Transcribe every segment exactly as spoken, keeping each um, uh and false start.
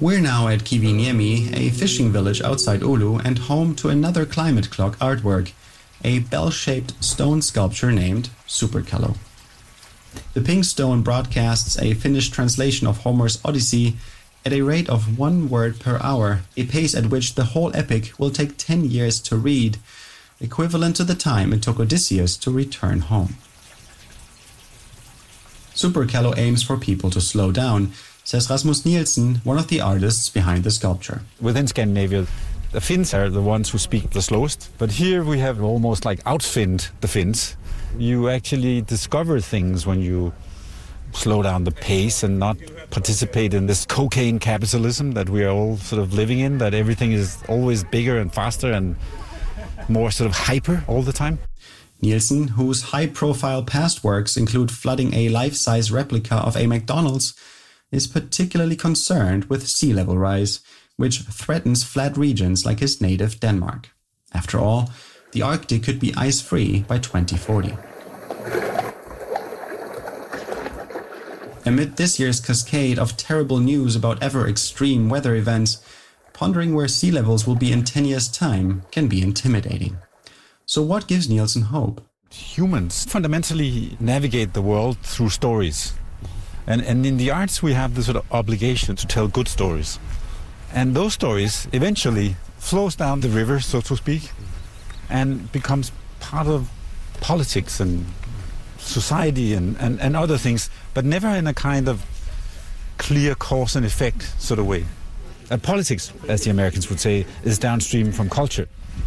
We're now at Kiviniemi, a fishing village outside Oulu and home to another climate clock artwork, a bell-shaped stone sculpture named Superkello. The pink stone broadcasts a finished translation of Homer's Odyssey at a rate of one word per hour, a pace at which the whole epic will take ten years to read, equivalent to the time it took Odysseus to return home. Superkello aims for people to slow down, says Rasmus Nielsen, one of the artists behind the sculpture. Within Scandinavia, the Finns are the ones who speak the slowest, but here we have almost like out-Finned the Finns. You actually discover things when you slow down the pace and not participate in this cocaine capitalism that we are all sort of living in, that everything is always bigger and faster and more sort of hyper all the time. Nielsen, whose high-profile past works include flooding a life-size replica of a McDonald's, is particularly concerned with sea level rise, which threatens flat regions like his native Denmark. After all, the Arctic could be ice-free by twenty forty. Amid this year's cascade of terrible news about ever-extreme weather events, pondering where sea levels will be in ten years' time can be intimidating. So what gives Nielsen hope? Humans fundamentally navigate the world through stories. And, and in the arts, we have the sort of obligation to tell good stories. And those stories eventually flows down the river, so to speak, and becomes part of politics and society and, and, and other things, but never in a kind of clear cause and effect sort of way. And politics, as the Americans would say, is downstream from culture.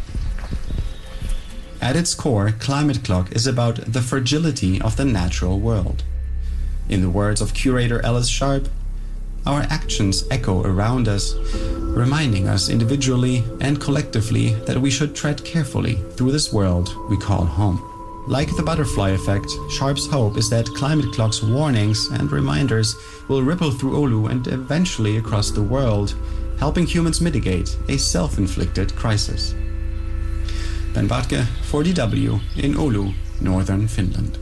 At its core, Climate Clock is about the fragility of the natural world. In the words of curator Alice Sharp, our actions echo around us, reminding us individually and collectively that we should tread carefully through this world we call home. Like the butterfly effect, Sharp's hope is that Climate Clock's warnings and reminders will ripple through Oulu and eventually across the world, helping humans mitigate a self-inflicted crisis. Ben Bartke for D W in Oulu, northern Finland.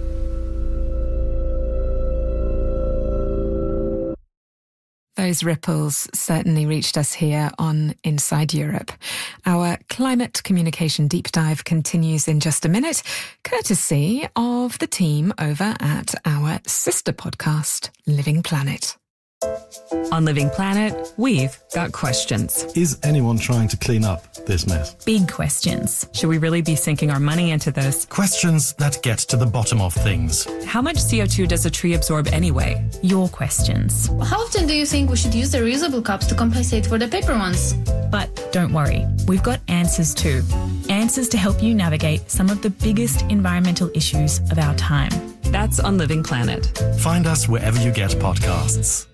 Those ripples certainly reached us here on Inside Europe. Our climate communication deep dive continues in just a minute, courtesy of the team over at our sister podcast, Living Planet. On Living Planet, we've got questions. Is anyone trying to clean up this mess? Big questions. Should we really be sinking our money into this? Questions that get to the bottom of things. How much C O two does a tree absorb anyway? Your questions. How often do you think we should use the reusable cups to compensate for the paper ones? But don't worry, we've got answers too. Answers to help you navigate some of the biggest environmental issues of our time. That's on Living Planet. Find us wherever you get podcasts.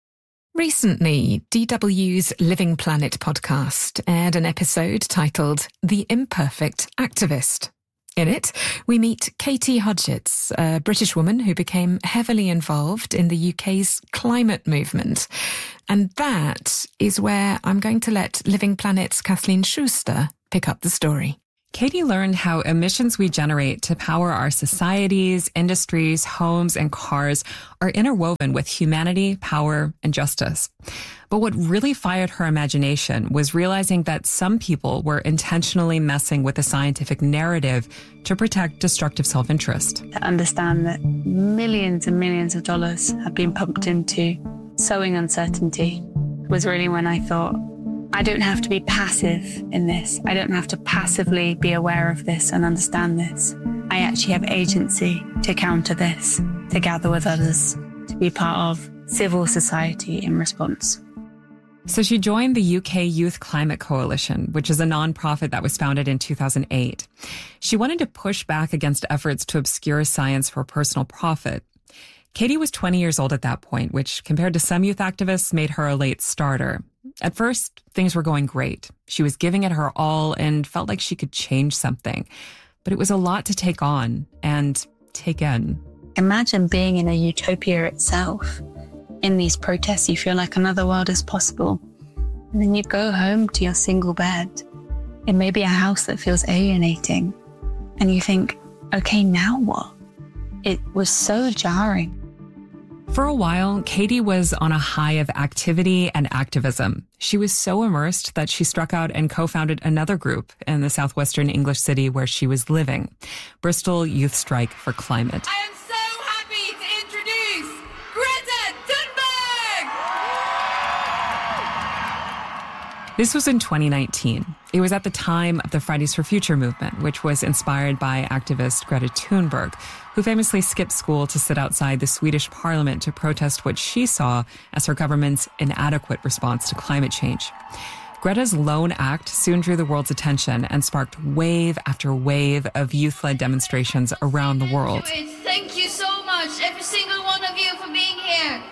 Recently, D W's Living Planet podcast aired an episode titled The Imperfect Activist. In it, we meet Katie Hodgetts, a British woman who became heavily involved in the U K's climate movement. And that is where I'm going to let Living Planet's Kathleen Schuster pick up the story. Katie learned how emissions we generate to power our societies, industries, homes, and cars are interwoven with humanity, power, and justice. But what really fired her imagination was realizing that some people were intentionally messing with the scientific narrative to protect destructive self-interest. To understand that millions and millions of dollars have been pumped into sowing uncertainty was really when I thought, I don't have to be passive in this. I don't have to passively be aware of this and understand this. I actually have agency to counter this, to gather with others, to be part of civil society in response. So she joined the U K Youth Climate Coalition, which is a nonprofit that was founded in two thousand eight. She wanted to push back against efforts to obscure science for personal profit. Katie was twenty years old at that point, which compared to some youth activists made her a late starter. At first, things were going great. She was giving it her all and felt like she could change something. But it was a lot to take on and take in. Imagine being in a utopia itself. In these protests, you feel like another world is possible. And then you go home to your single bed. It may be a house that feels alienating. And you think, okay, now what? It was so jarring. For a while, Katie was on a high of activity and activism. She was so immersed that she struck out and co-founded another group in the southwestern English city where she was living, Bristol Youth Strike for Climate. I am so happy to introduce Greta Thunberg! This was in twenty nineteen. It was at the time of the Fridays for Future movement, which was inspired by activist Greta Thunberg, who famously skipped school to sit outside the Swedish parliament to protest what she saw as her government's inadequate response to climate change. Greta's lone act soon drew the world's attention and sparked wave after wave of youth-led demonstrations around the world. Thank you so much, every single one of you, for being here.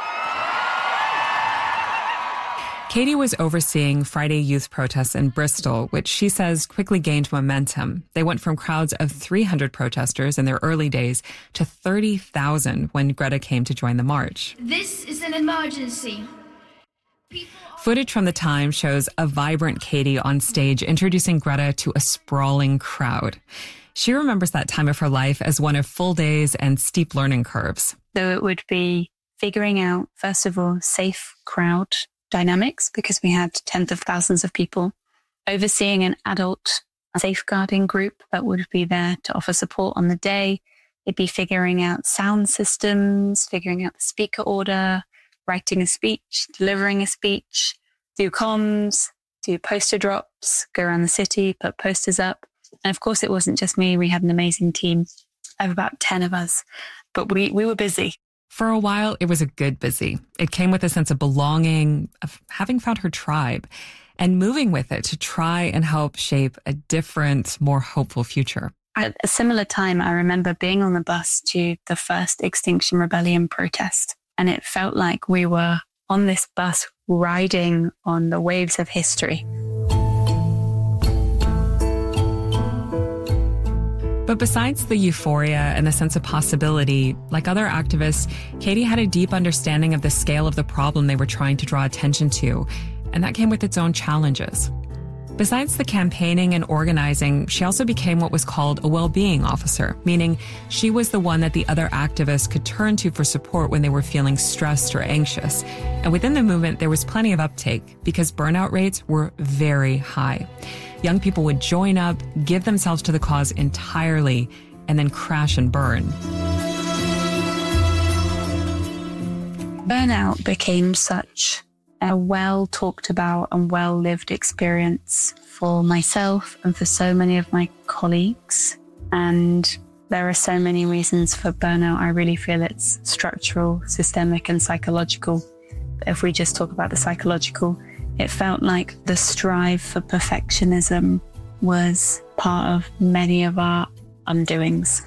Katie was overseeing Friday youth protests in Bristol, which she says quickly gained momentum. They went from crowds of three hundred protesters in their early days to thirty thousand when Greta came to join the march. This is an emergency. People... Footage from the time shows a vibrant Katie on stage introducing Greta to a sprawling crowd. She remembers that time of her life as one of full days and steep learning curves. So it would be figuring out, first of all, safe crowd dynamics, because we had tens of thousands of people, overseeing an adult safeguarding group that would be there to offer support on the day. It'd be figuring out sound systems, figuring out the speaker order, writing a speech, delivering a speech, do comms, do poster drops, go around the city, put posters up. And of course, it wasn't just me. We had an amazing team of about ten of us, but we, we were busy. For a while, it was a good busy. It came with a sense of belonging, of having found her tribe, and moving with it to try and help shape a different, more hopeful future. At a similar time, I remember being on the bus to the first Extinction Rebellion protest, and it felt like we were on this bus riding on the waves of history. But besides the euphoria and the sense of possibility, like other activists, Katie had a deep understanding of the scale of the problem they were trying to draw attention to, and that came with its own challenges. Besides the campaigning and organizing, she also became what was called a well-being officer, meaning she was the one that the other activists could turn to for support when they were feeling stressed or anxious. And within the movement, there was plenty of uptake because burnout rates were very high. Young people would join up, give themselves to the cause entirely, and then crash and burn. Burnout became such a well talked about and well lived experience for myself and for so many of my colleagues. And there are so many reasons for burnout. I really feel it's structural, systemic, and psychological. If we just talk about the psychological, it felt like the strive for perfectionism was part of many of our undoings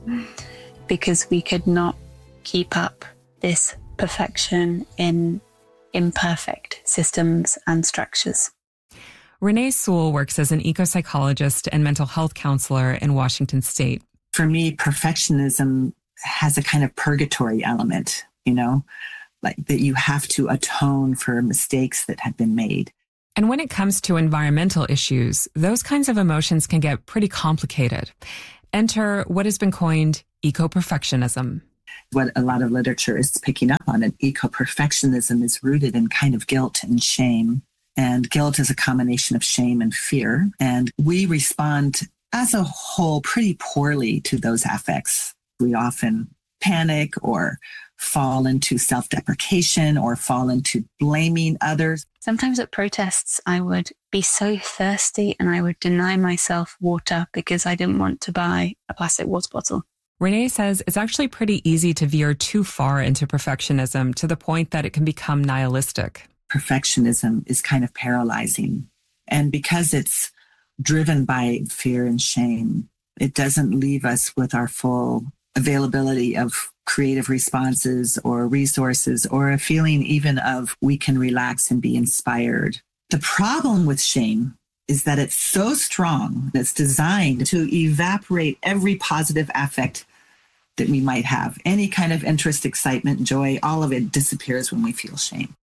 because we could not keep up this perfection in imperfect systems and structures. Renee Sewell works as an eco-psychologist and mental health counselor in Washington State. For me, perfectionism has a kind of purgatory element, you know, like that you have to atone for mistakes that have been made. And when it comes to environmental issues, those kinds of emotions can get pretty complicated. Enter what has been coined eco-perfectionism. What a lot of literature is picking up on it, eco-perfectionism is rooted in kind of guilt and shame. And guilt is a combination of shame and fear. And we respond as a whole pretty poorly to those affects. We often panic or fall into self-deprecation or fall into blaming others. Sometimes at protests, I would be so thirsty and I would deny myself water because I didn't want to buy a plastic water bottle. Renee says it's actually pretty easy to veer too far into perfectionism to the point that it can become nihilistic. Perfectionism is kind of paralyzing. And because it's driven by fear and shame, it doesn't leave us with our full availability of creative responses or resources or a feeling even of we can relax and be inspired. The problem with shame is that it's so strong, it's designed to evaporate every positive affect that we might have. Any kind of interest, excitement, joy, all of it disappears when we feel shame.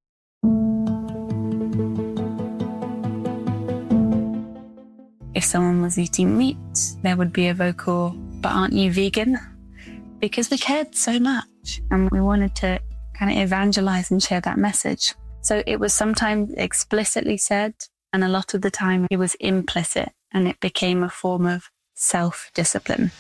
If someone was eating meat, there would be a vocal, "But aren't you vegan?" because we cared so much and we wanted to kind of evangelize and share that message. So it was sometimes explicitly said, and a lot of the time it was implicit, and it became a form of self-discipline.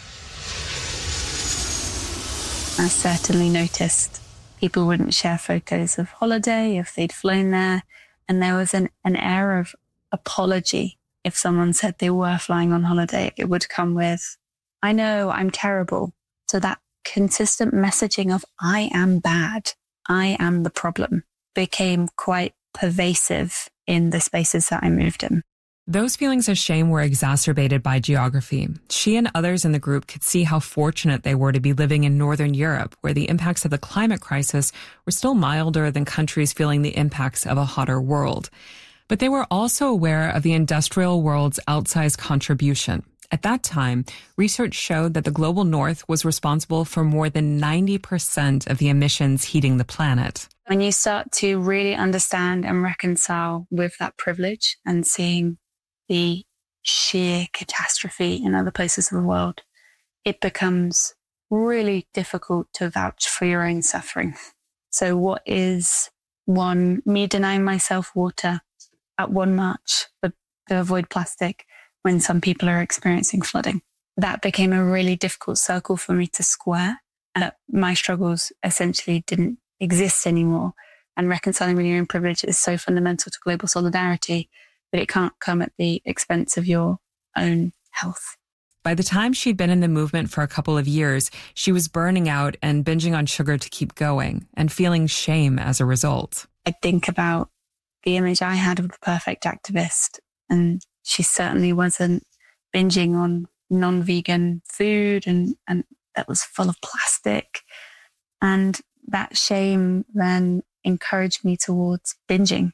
I certainly noticed people wouldn't share photos of holiday if they'd flown there, and there was an, an air of apology. If someone said they were flying on holiday, it would come with, I know, I'm terrible. So that consistent messaging of I am bad, I am the problem, became quite pervasive in the spaces that I moved in. Those feelings of shame were exacerbated by geography. She and others in the group could see how fortunate they were to be living in Northern Europe, where the impacts of the climate crisis were still milder than countries feeling the impacts of a hotter world. But they were also aware of the industrial world's outsized contribution. At that time, research showed that the global north was responsible for more than ninety percent of the emissions heating the planet. When you start to really understand and reconcile with that privilege and seeing the sheer catastrophe in other places of the world, it becomes really difficult to vouch for your own suffering. So what is one, me denying myself water at one march to avoid plastic when some people are experiencing flooding? That became a really difficult circle for me to square. Uh, my struggles essentially didn't exist anymore. And reconciling with your own privilege is so fundamental to global solidarity, but it can't come at the expense of your own health. By the time she'd been in the movement for a couple of years, she was burning out and binging on sugar to keep going and feeling shame as a result. I think about the image I had of the perfect activist, and she certainly wasn't binging on non-vegan food and, and that was full of plastic. And that shame then encouraged me towards binging.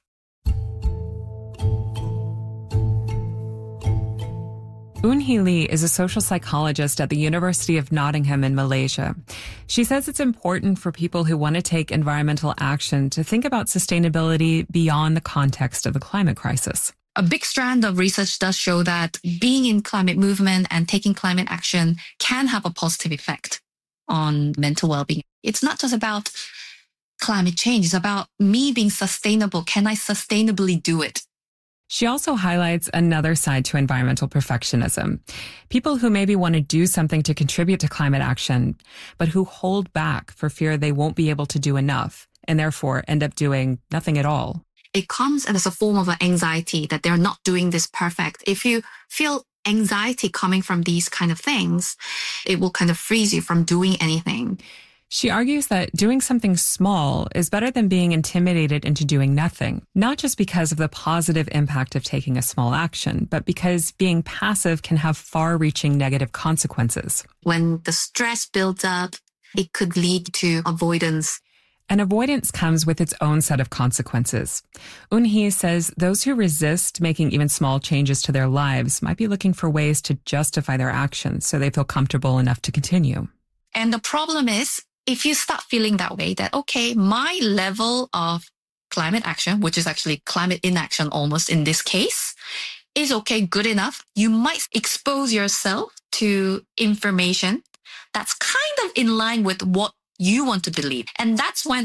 Eun Hee Lee is a social psychologist at the University of Nottingham in Malaysia. She says it's important for people who want to take environmental action to think about sustainability beyond the context of the climate crisis. A big strand of research does show that being in climate movement and taking climate action can have a positive effect on mental well-being. It's not just about climate change. It's about me being sustainable. Can I sustainably do it? She also highlights another side to environmental perfectionism. People who maybe want to do something to contribute to climate action, but who hold back for fear they won't be able to do enough and therefore end up doing nothing at all. It comes as a form of anxiety that they're not doing this perfect. If you feel anxiety coming from these kind of things, it will kind of freeze you from doing anything. She argues that doing something small is better than being intimidated into doing nothing, not just because of the positive impact of taking a small action, but because being passive can have far-reaching negative consequences. When the stress builds up, it could lead to avoidance. And avoidance comes with its own set of consequences. Eun Hee says those who resist making even small changes to their lives might be looking for ways to justify their actions so they feel comfortable enough to continue. And the problem is, if you start feeling that way, that, okay, my level of climate action, which is actually climate inaction almost in this case, is okay, good enough, you might expose yourself to information that's kind of in line with what you want to believe. And that's when